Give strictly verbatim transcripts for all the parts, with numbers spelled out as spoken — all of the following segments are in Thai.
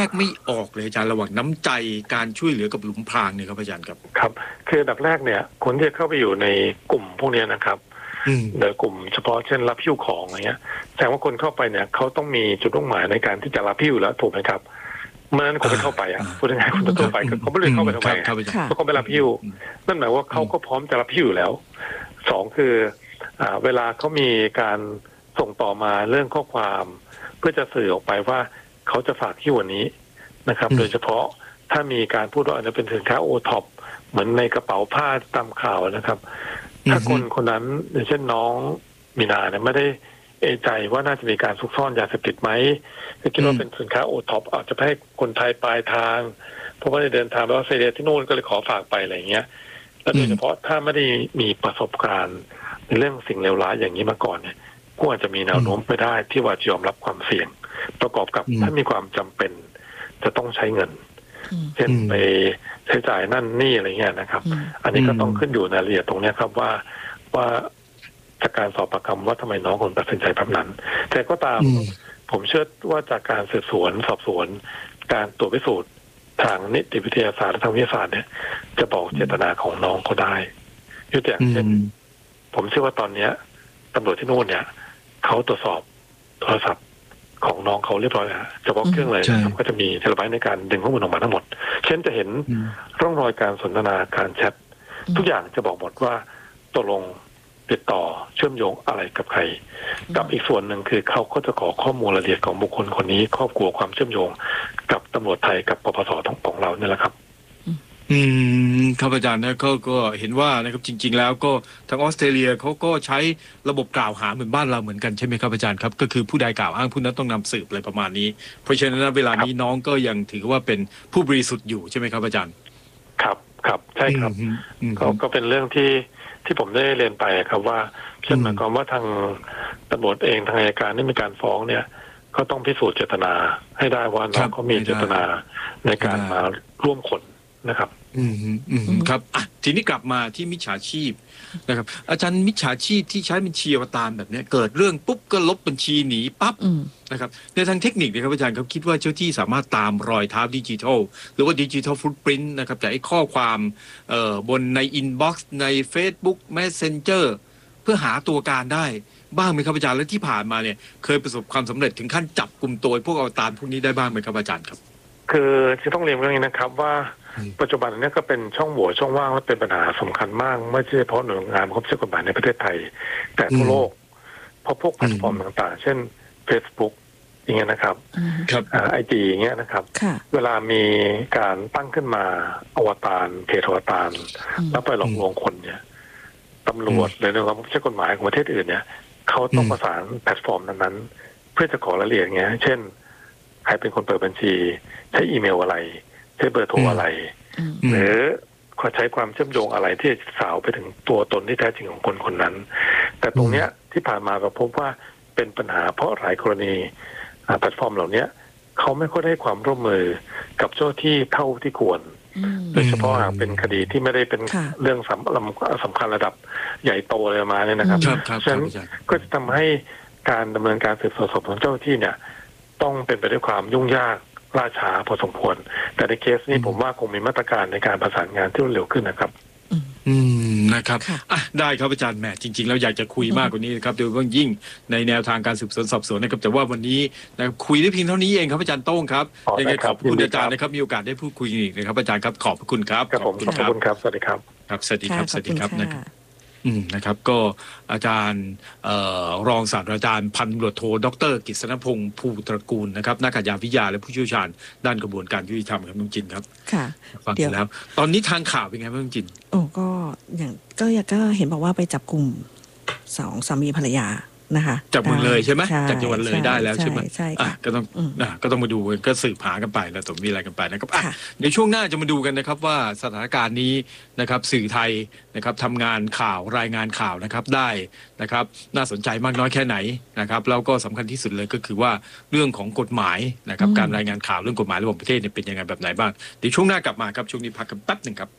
กไม่ออกเลยอาจารย์ระหว่างน้ำใจการช่วยเหลือกับหลุมพรางเนี่ยครับอาจารย์ครับครับคืออันดับแรกเนี่ยคนที่เข้าไปอยู่ในกลุ่มพวกนี้นะครับโดยกลุ่มเฉพาะเช่นรับหิ้วของอะไรเงี้ยแสดงว่าคนเข้าไปเนี่ยเขาต้องมีจุดมุ่งหมายในการที่จะรับหิ้วแล้วถูกไหมครับเมื่อนั้นคนไม่เข้าไปอ่ะพูดง่ายๆคนทั่วไปเขาไม่ได้เข้าไปทำไมเพราะเขาไปรับหิ้วนั่นหมายว่าเขาก็พร้อมจะรับหิ้วแล้วสองคืออ่าเวลาเขามีการส่งต่อมาเรื่องข้อความเพื่อจะสื่อออกไปว่าเขาจะฝากหิ้ววันนี้นะครับโดยเฉพาะถ้ามีการพูดว่าอันนี้เป็นสินค้าโอท็อปเหมือนในกระเป๋าผ้าตามข่าวนะครับถ้าคนคนนั้นอย่างเช่นน้องมีนาเนี่ยไม่ได้เอะใจว่าน่าจะมีการซุกซ่อนยาเสพติดไหมก็คิดว่าเป็นสินค้าโอท็อปอาจจะให้คนไทยปลายทางเพราะว่าได้เดินทางไปออสเตรเลียที่นู่นก็เลยขอฝากไปอะไรอย่างเงี้ยแล้วโดยเฉพาะถ้าไม่ได้มีประสบการณ์ในเรื่องสิ่งเลวร้ายอย่างนี้มาก่อนเนี่ยก็อาจจะมีแนวโน้มไปได้ที่ว่าจะยอมรับความเสี่ยงประกอบกับถ้ามีความจำเป็นจะต้องใช้เงินเช่นไปใช้จ่ายนั่นนี่อะไรเงี้ยนะครับอันนี้ก็ต้องขึ้นอยู่ในรายละเอียดตรงนี้ครับว่าว่าจากการสอบปากคำว่าทำไมน้องคนตัดสินใจแบบนั้นแต่ก็ตามผมเชื่อว่าจากการสืบสวนสอบสวนการตรวจพิสูจน์ทางนิติวิทยาศาสตร์และทางวิทยาศาสตร์เนี่ยจะบอกเจตนาของน้องเขาได้ยกตัวอย่างเช่นผมเชื่อว่าตอนนี้ตำรวจที่นู่นเนี่ยเขาตรวจสอบโทรศัพท์ของน้องเขาเรียบร้อยแล้วเฉพาะเครื่องเลยนะครับก็จะมีเทเลไบต์ในการดึงข้อมูลออกมาทั้งหมดเช่นจะเห็นร่องรอยการสนทนาการแชททุกอย่างจะบอกหมดว่าตกลงติดต่อเชื่อมโยงอะไรกับใครกับอีกส่วนหนึ่งคือเขาก็จะขอข้อมูลรายละเอียดของบุคคลคนนี้ครอบครัวความเชื่อมโยงกับตำรวจไทยกับปปสของเราเนี่ยแหละครับอืมครับอาจารย์นะก็ก็เห็นว่านะครับจริงๆแล้วก็ทางออสเตรเลียเขาก็ใช้ระบบกล่าวหาเหมือนบ้านเราเหมือนกันใช่ไหมครับอาจารย์ครับก็คือผู้ใดกล่าวอ้างผู้นั้นต้องนำสืบอะไรประมาณนี้เพราะฉะนั้นเวลานี้น้องก็ยังถือว่าเป็นผู้บริสุทธิ์อยู่ใช่ไหมครับอาจารย์ครับครับใช่ครับก็ก็เป็นเรื่องที่ที่ผมได้เรียนไปครับว่าเช่นหมายความว่าทางตำรวจเองทางอัยการที่มีการฟ้องเนี่ยก็ต้องพิสูจน์เจตนาให้ได้ว่าน้องเขามีเจตนาในการมาร่วมคนนะครับอืมอืมครับอ่ะทีนี้กลับมาที่มิจฉาชีพนะครับอาจารย์มิจฉาชีพที่ใช้บัญชีอวตารแบบนี้เกิดเรื่องปุ๊บก็ลบบัญชีหนีปั๊บนะครับในทางเทคนิคนะครับอาจารย์เขาคิดว่าเจ้าที่สามารถตามรอยเท้าดิจิทัลหรือว่าดิจิทัลฟุตปรินต์นะครับจากไอ้ข้อความเอ่อบนในอินบ็อกซ์ใน Facebook Messenger เพื่อหาตัวการได้บ้างไหมครับอาจารย์และที่ผ่านมาเนี่ยเคยประสบความสำเร็จถึงขั้นจับกลุ่มตัวพวกอวตารพวกนี้ได้บ้างไหมครับอาจารย์ครับคือจะต้องเรียนเรื่องนี้นะครับว่าปัจจุบันนี้ก็เป็นช่องโหว่ช่องว่างและเป็นปัญหาสำคัญมากไม่ใช่เฉพาะหน่วยงานบังคับใช้กฎหมายในประเทศไทยแต่ทั่วโลกเพราะพวกแพลตฟอร์มต่างๆเช่น Facebook อย่างเงี้ยนะครับไอจีอย่างเงี้ยนะครับเวลามีการตั้งขึ้นมาอวตารเพจอวตารแล้วไปหลอกลวงคนเนี่ยตำรวจหรือหน่วยงานบังคับใช้กฎหมายของประเทศอื่นเนี่ยเขาต้องประสานแพลตฟอร์มนั้นๆเพื่อจะขอรายละเอียดเงี้ยเช่นใครเป็นคนเปิดบัญชีใช้อีเมลอะไรใช้เบอร์โทรอะไรหรือเขาใช้ความเชื่อมโยงอะไรที่จะสาวไปถึงตัวตนที่แท้จริงของคนคนนั้นแต่ตรงเนี้ยที่ผ่านมาเราพบว่าเป็นปัญหาเพราะหลายกรณีแพลตฟอร์มเหล่านี้เขาไม่ค่อยได้ความร่วมมือกับเจ้าที่เท่าที่ควรโดยเฉพาะหากเป็นคดีที่ไม่ได้เป็นเรื่องสำสำคัญระดับใหญ่โตอะไรมาเนี่ยนะครับฉะนั้นก็จะทำให้การดำเนินการสืบสวนสอบสวนเจ้าที่เนี่ยต้องเป็นไปด้วยความยุ่งยากล่าช้าพอสมควรแต่ในเคสนี้ผมว่าคงมีมาตรการในการประสานงานที่รวดเร็วขึ้นนะครับอืมนะครับอ่ะได้ครับอาจารย์แหมจริงๆแล้วอยากจะคุยมากกว่านี้นะครับโดยเฉพาะยิ่งในแนวทางการสืบสวนสอบสวนนะครับแต่ว่าวันนี้นะคุยได้เพียงเท่านี้เองครับอาจารย์โต้งครับยังไงขอบคุณอาจารย์นะครับมีโอกาสได้พูดคุยอีกนะครับอาจารย์ครับขอบคุณครับขอบคุณครับสวัสดีครับครับสวัสดีครับสวัสดีครับนะครับอืมนะครับก็อาจารย์รองศาสตราจารย์พันตำรวจโทดร.กฤษณพงษ์ภูตระกูลนะครับนักอาชญาวิทยาและผู้เชี่ยวชาญด้านกระบวนการยุติธรรมครับน้องจินครับค่ะฟังแล้วตอนนี้ทางข่าวเป็นไงบ้างน้องจินโอ้ก็อย่างก็อยากก็เห็นบอกว่าไปจับกลุ่มสองสามีภรรยานะคะจากเมืองเลยใช่ไหมจากจังหวัดเลยได้แล้วใช่ไหมใช่ค่ะก็ต้องก็ต้องมาดูก็สืบหากันไปแล้วสมมีอะไรกันไปนะครับในช่วงหน้าจะมาดูกันนะครับว่าสถานการณ์นี้นะครับสื่อไทยนะครับทำงานข่าวรายงานข่าวนะครับได้นะครับน่าสนใจมากน้อยแค่ไหนนะครับแล้วก็สำคัญที่สุดเลยก็คือว่าเรื่องของกฎหมายนะครับการรายงานข่าวเรื่องกฎหมายระหว่างประเทศเนี่ยเป็นยังไงแบบไหนบ้างเดี๋ยวช่วงหน้ากลับมาครับช่วงนี้พักกันแป๊บหนึ่งครับ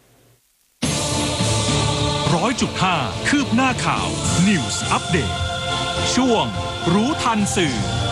ร้อยจุดห้าคืบหน้าข่าว News Update ช่วงรู้ทันสื่อ